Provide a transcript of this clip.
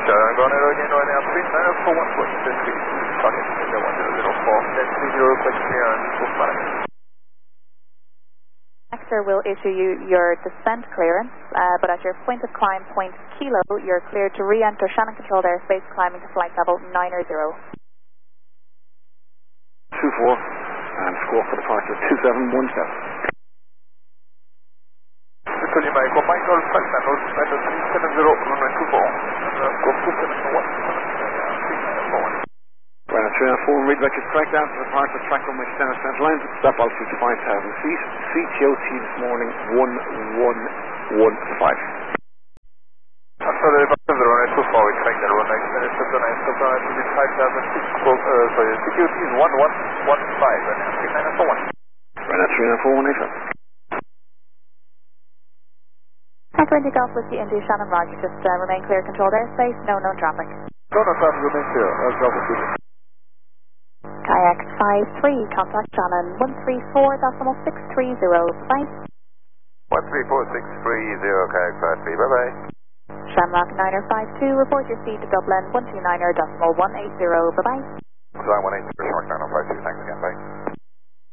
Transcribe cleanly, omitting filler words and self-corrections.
Ground Aero again, runway up 3941, target India 1004, then 30 request clearance, book management. Exeter will issue you your descent clearance, but at your point of climb, point kilo, you're cleared to re-enter Shannon controlled airspace, climbing to flight level 90. 24 and score for departure 2717. Victoria Mike, Mike Golf Flight Level 370, runway 24, score 271, Runway 304, read record strike down to departure track runway center center line, stop altitude 5,000 feet, CTOT this morning 1115. After the departure of the runway 24, we expect the runway extended to the 9, stop down altitude 5,000 feet, sorry, CTOT is 1115, and 3941. Runway 304, 185. Echo India Golf Whiskey India Shannon Roger, just remain clear controlled airspace, no known traffic. No traffic, remain clear, traffic clear. Kayak 53, contact Shannon 134.630, bye. 134.630, Kayak 53, bye bye. Shamrock 952, report your speed to Dublin 129.180, bye bye. Design 180, Shamrock 952, thanks.